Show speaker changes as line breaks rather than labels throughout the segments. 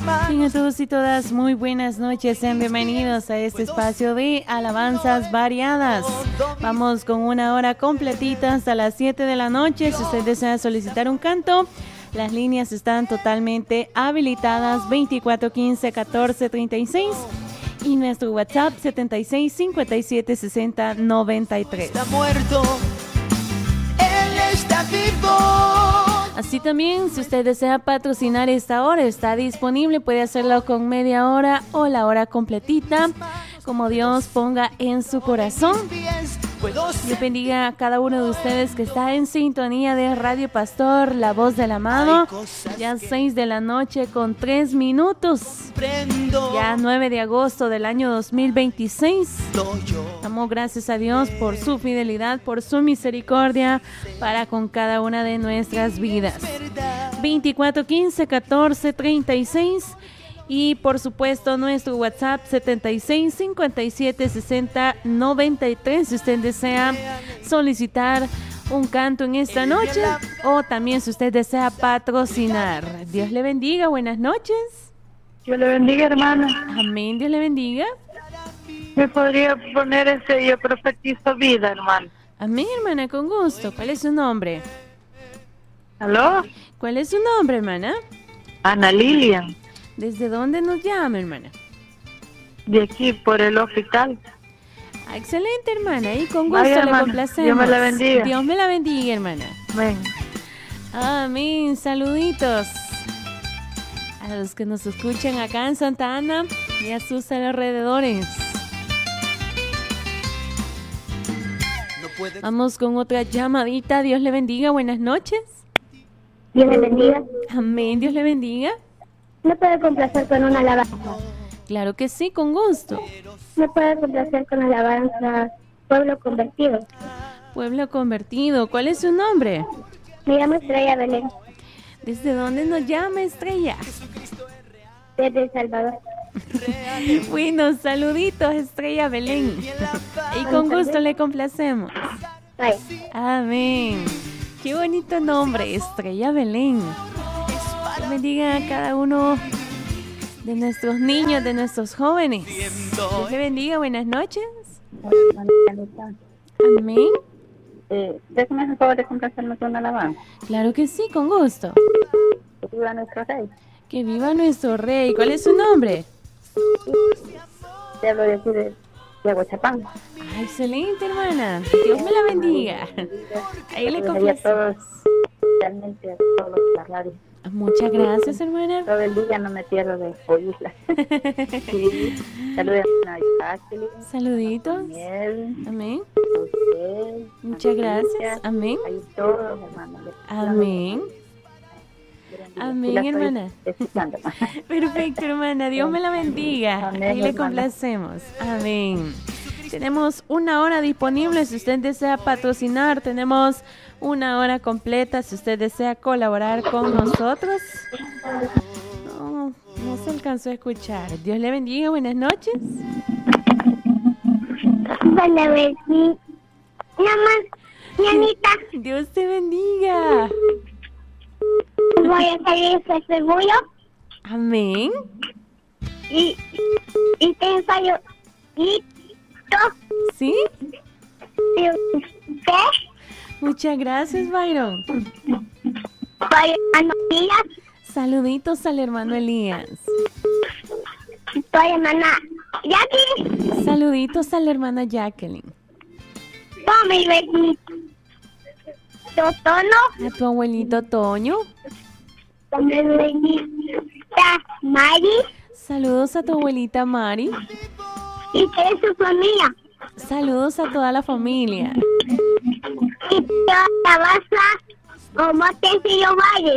Tengan todos y todas muy buenas noches, sean bienvenidos a este espacio de alabanzas variadas. Vamos con una hora completita hasta las 7 de la noche. Si usted desea solicitar un canto, las líneas están totalmente habilitadas, 2415-1436 y nuestro WhatsApp 76576093.
Está muerto, él está vivo.
Así también, si usted desea patrocinar esta hora, está disponible, puede hacerlo con media hora o la hora completita, como Dios ponga en su corazón. Dios bendiga a cada uno de ustedes que está en sintonía de Radio Pastor, La Voz del Amado. Ya 6 de la noche con 3 minutos. Ya 9 de agosto del año 2026. Damos gracias a Dios por su fidelidad, por su misericordia para con cada una de nuestras vidas. 2415-1436. Y por supuesto nuestro WhatsApp 76576093 si usted desea solicitar un canto en esta noche o también si usted desea patrocinar. Dios le bendiga, buenas noches.
Dios le bendiga, hermana.
Amén, Dios le bendiga.
¿Me podría poner yo profetizo vida, hermano?
Amén, hermana, con gusto. ¿Cuál es su nombre?
¿Aló?
¿Cuál es su nombre, hermana?
Ana Lilian.
¿Desde dónde nos llama, hermana?
De aquí, por el hospital.
Excelente, hermana, y con gusto
Vaya,
le
hermana.
complacemos.
Dios me la bendiga.
Dios me la bendiga, hermana.
Amén.
Amén, saluditos a los que nos escuchan acá en Santa Ana y a sus alrededores. Vamos con otra llamadita. Dios le bendiga, buenas noches.
Dios le bendiga.
Amén, Dios le bendiga.
¿Me puede complacer con una alabanza?
Claro que sí, con gusto.
¿Me puede complacer con la alabanza Pueblo Convertido?
Pueblo Convertido, ¿cuál es su nombre?
Me llamo Estrella Belén.
¿Desde dónde nos llama, Estrella?
Desde El Salvador.
Bueno, saluditos, Estrella Belén. Y con gusto le complacemos.
Bye.
Amén. Qué bonito nombre, Estrella Belén. Dios bendiga a cada uno de nuestros niños, de nuestros jóvenes. Dios le bendiga, buenas noches. Amén.
Déjame el favor de complacerme con una alabanza.
Claro que sí, con gusto.
Que viva nuestro rey.
Que viva nuestro rey. ¿Cuál es su nombre?
Te hablo de aquí de Aguachapán.
Ah, excelente, hermana. Dios me la bendiga. Ahí le
A
complacemos.
todos, realmente a todos los de la radio.
Muchas gracias, hermana.
Todo el día no me pierdo de oírla. Sí. Saludos a Jacqueline,
Saluditos.
Daniel,
Amén.
José,
Muchas gracias. Amén.
ahí todos, hermanos.
Amén. Amén, hermana. Perfecto, hermana. Dios me la bendiga.
Amén,
Ahí le
hermana.
complacemos. Amén. Tenemos una hora disponible si usted desea patrocinar. Tenemos una hora completa si usted desea colaborar con nosotros. No se alcanzó a escuchar. Dios le bendiga. Buenas noches.
Dios le bendiga. Ñanita,
Dios te bendiga.
voy a salir de seguro
Amén.
y te ensayo. Listo.
¿Sí?
¿Y usted?
Muchas gracias, Byron.
Soy hermano Díaz.
Saluditos al hermano Elías.
Soy hermana Jackie.
Saluditos a la hermana Jacqueline.
Soy mi vecino Tono.
A tu abuelito Toño.
Soy mi vecinita Mari.
Saludos a tu abuelita Mari.
Y de su familia.
Saludos a toda la familia.
Y toda la baza como Tencillo Valles.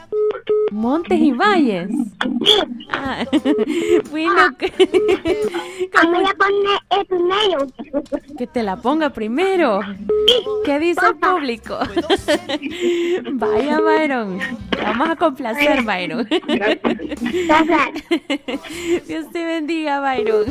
Montes y valles.
Sí.
Ah, bueno,
Me la pone el primero.
Que te la ponga primero. ¿Qué dice el público? Vaya, Byron. Te vamos a complacer, Byron. Dios te bendiga, Byron.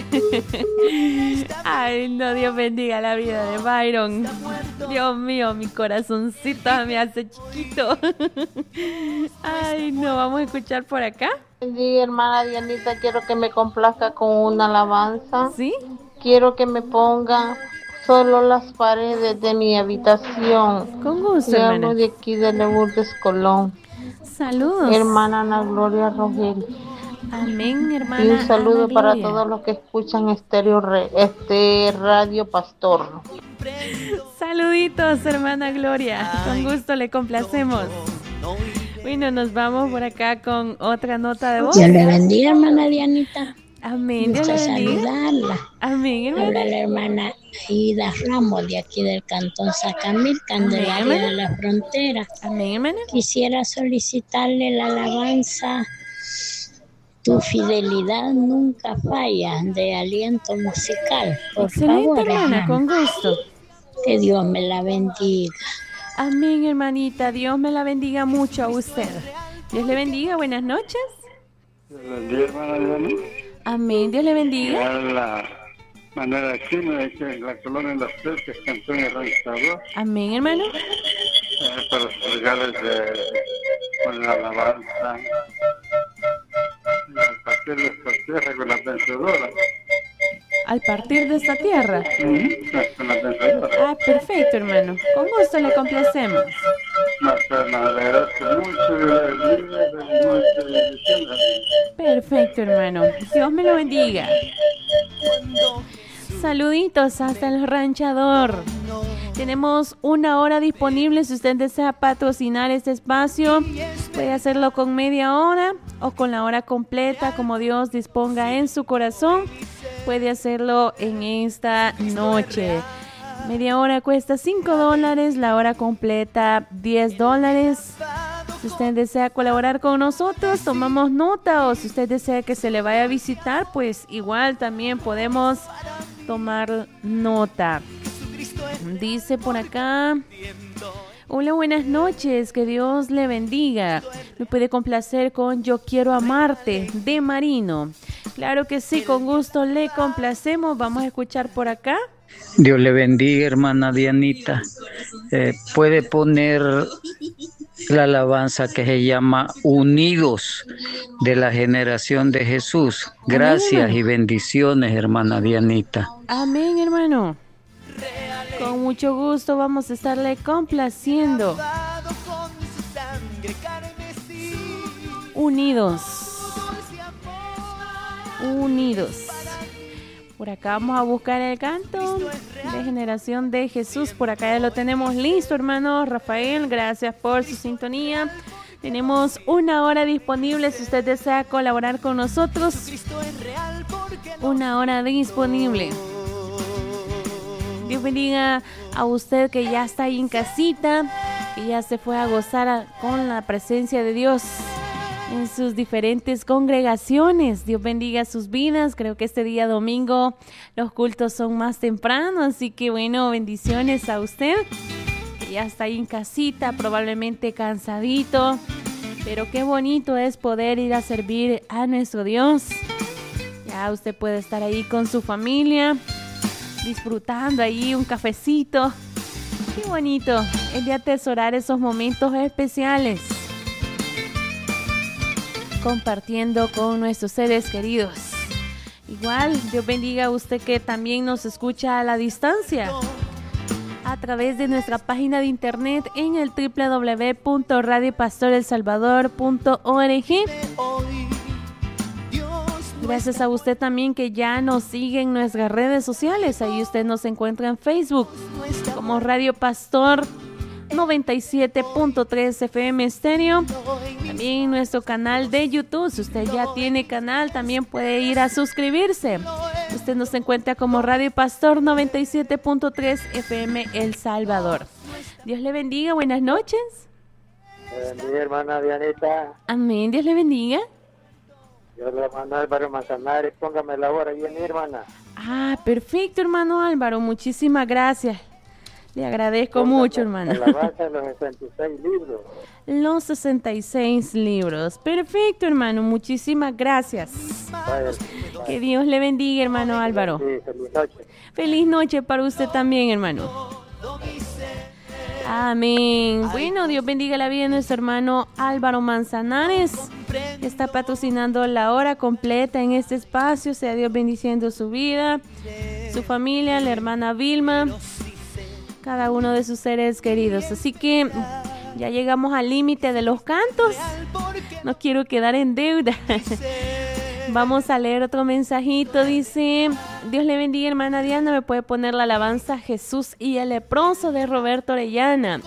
Ay, no, Dios bendiga la vida de Byron. Dios mío, mi corazoncito me hace chiquito. Ay, no, vamos a escuchar por acá.
Sí, hermana Dianita, quiero que me complazca con una alabanza.
¿Sí?
Quiero que me ponga solo las paredes de mi habitación.
Con gusto,
Yo
hermana.
hablo de aquí de Lourdes Colón.
Saludos.
Hermana Ana Gloria Rogel.
Amén, hermana.
Y un saludo
Ana
para
Gloria.
todos los que escuchan Radio Pastor.
Saluditos, hermana Gloria. Con gusto le complacemos. Bueno, nos vamos por acá con otra nota de voz.
Dios le bendiga, hermana Dianita.
Amén, Dios
Gusto
le bendiga.
saludarla.
Amén,
Habla
hermana.
la hermana Aida Ramos de aquí del Cantón Sacamil, Candelaria de la Frontera.
Amén, hermana.
Quisiera solicitarle la alabanza Tu fidelidad nunca falla, de Aliento Musical. Por
Excelente,
favor,
hermana, con gusto.
que Dios me la bendiga.
Amén, hermanita. Dios me la bendiga mucho a usted. Dios le bendiga. Buenas noches.
Dios le bendiga, hermana Diana.
Amén. Dios le bendiga.
Ya la manera china de que en la colonia de las Tres, que es Cantón Arrancador,
Amén, hermano.
para los regales de con la alabanza. Y al partir de esta tierra con la vencedora.
Al partir de esta tierra.
Con la vencedora.
Ah, perfecto, hermano. Con gusto le complacemos.
Más hermana, le agradezco mucho y le bendiga de muchas bendiciones.
Perfecto, hermano. Dios me lo bendiga. Saluditos hasta el ranchador. Tenemos una hora disponible. Si usted desea patrocinar este espacio, puede hacerlo con media hora o con la hora completa, como Dios disponga en su corazón. Puede hacerlo en esta noche. Media hora cuesta $5, la hora completa $10. Si usted desea colaborar con nosotros, tomamos nota, o si usted desea que se le vaya a visitar, pues igual también podemos tomar nota. Dice por acá: hola, buenas noches, que Dios le bendiga. Me puede complacer con Yo Quiero Amarte, de Marino. Claro que sí, con gusto le complacemos. Vamos a escuchar por acá.
Dios le bendiga, hermana Dianita. Puede poner la alabanza que se llama Unidos, de la Generación de Jesús. Gracias
Amén.
y bendiciones, hermana Dianita.
Amén, hermano. Con mucho gusto vamos a estarle complaciendo. Unidos. Unidos. Por acá vamos a buscar el canto de Generación de Jesús. Por acá ya lo tenemos listo, hermano Rafael. Gracias por su sintonía. Tenemos una hora disponible si usted desea colaborar con nosotros. Una hora disponible. Dios bendiga a usted que ya está ahí en casita, que ya se fue a gozar con la presencia de Dios en sus diferentes congregaciones. Dios bendiga sus vidas. Creo que este día domingo los cultos son más temprano, así que bueno, bendiciones a usted que ya está ahí en casita, probablemente cansadito, pero qué bonito es poder ir a servir a nuestro Dios. Ya usted puede estar ahí con su familia, disfrutando ahí un cafecito. Qué bonito es de atesorar esos momentos especiales, compartiendo con nuestros seres queridos. Igual, Dios bendiga a usted que también nos escucha a la distancia a través de nuestra página de internet en el www.radiopastoresalvador.org. Gracias a usted también que ya nos sigue en nuestras redes sociales. Ahí usted nos encuentra en Facebook como Radio Pastor 97.3 FM Estéreo. También en nuestro canal de YouTube. Si usted ya tiene canal, también puede ir a suscribirse. Usted nos encuentra como Radio Pastor 97.3 FM El Salvador. Dios le bendiga. Buenas noches.
Bendiga, hermana Dianita.
Amén. Dios le bendiga.
Yo le mando a Álvaro Manzanares, póngame la hora bien, hermana.
Ah, perfecto, hermano Álvaro, muchísimas gracias. Le agradezco mucho, hermano.
Alabanza de los 66 libros.
Los 66 libros. Perfecto, hermano, muchísimas gracias.
Vaya.
Que Dios le bendiga, hermano Álvaro.
Sí, feliz noche.
Feliz noche para usted también, hermano. Amén. Bueno, Dios bendiga la vida de nuestro hermano Álvaro Manzanares. Está patrocinando la hora completa en este espacio. Sea Dios bendiciendo su vida, su familia, la hermana Vilma, cada uno de sus seres queridos. Así que ya llegamos al límite de los cantos. No quiero quedar en deuda. Vamos a leer otro mensajito. Dice: Dios le bendiga, hermana Diana. ¿Me puede poner la alabanza Jesús y el leproso de Roberto Orellana?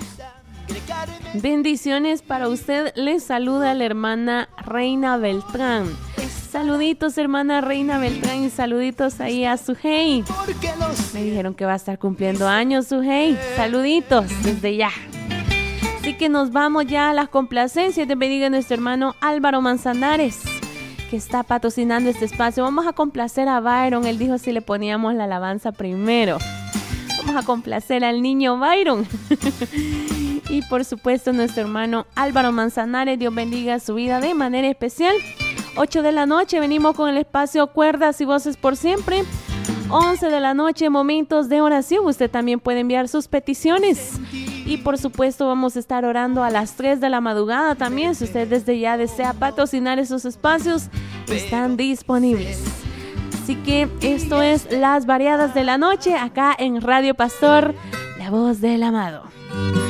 Bendiciones para usted. Les saluda la hermana Reina Beltrán. Saluditos, hermana Reina Beltrán, y saluditos ahí a Sujei. Me dijeron que va a estar cumpliendo años, Sujei. Saluditos desde ya. Así que nos vamos ya a las complacencias. Dios bendiga a nuestro hermano Álvaro Manzanares, que está patrocinando este espacio. Vamos a complacer a Byron. Él dijo si le poníamos la alabanza primero. Vamos a complacer al niño Byron. Y por supuesto nuestro hermano Álvaro Manzanares. Dios bendiga su vida de manera especial. 8 de la noche venimos con el espacio Cuerdas y Voces por Siempre. 11 de la noche, momentos de oración. Usted también puede enviar sus peticiones. Y por supuesto vamos a estar orando a las 3 de la madrugada también. Si usted desde ya desea patrocinar esos espacios, están disponibles. Así que esto es Las Variadas de la Noche, acá en Radio Pastor, la voz del amado.